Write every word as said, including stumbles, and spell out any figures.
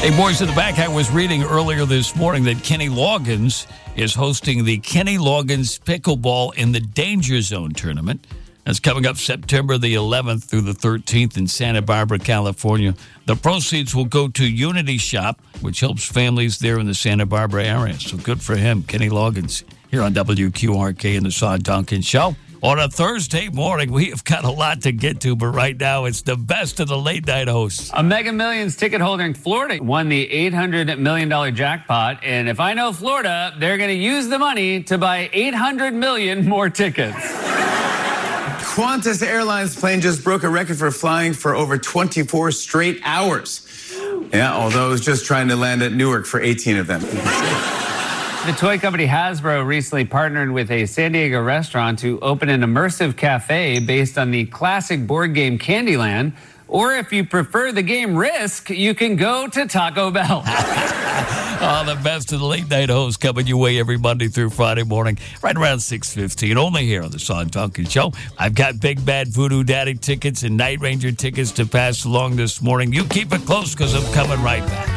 Hey, boys in the back, I was reading earlier this morning that Kenny Loggins is hosting the Kenny Loggins Pickleball in the Danger Zone tournament. That's coming up September the eleventh through the thirteenth in Santa Barbara, California. The proceeds will go to Unity Shop, which helps families there in the Santa Barbara area. So good for him, Kenny Loggins, here on W Q R K and the Sean Duncan Show. On a Thursday morning, we have got a lot to get to, but right now it's the best of the late night hosts. A Mega Millions ticket holder in Florida won the eight hundred million dollars jackpot, and if I know Florida, they're going to use the money to buy eight hundred million more tickets. Qantas Airlines plane just broke a record for flying for over twenty-four straight hours. Yeah, although it was just trying to land at Newark for eighteen of them. The toy company Hasbro recently partnered with a San Diego restaurant to open an immersive cafe based on the classic board game Candyland. Or if you prefer the game Risk, you can go to Taco Bell. Oh, the best of the late night hosts coming your way every Monday through Friday morning, right around six fifteen, only here on the Sean Duncan Show. I've got Big Bad Voodoo Daddy tickets and Night Ranger tickets to pass along this morning. You keep it close because I'm coming right back.